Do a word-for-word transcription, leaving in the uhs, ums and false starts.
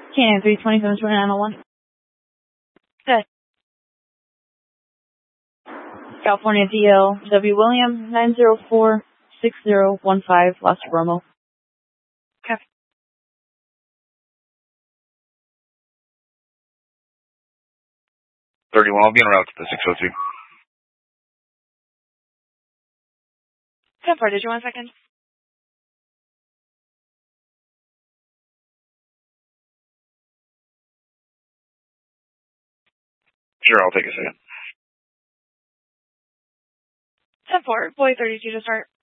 Canyon three twenty-seven twenty-nine oh one. Good. California D L W William nine zero four six zero one five Las Bromo. Okay. thirty-one, I'll be en route to the six oh two. ten four, did you want a second? Sure, I'll take a second. ten four, boy thirty-two to start.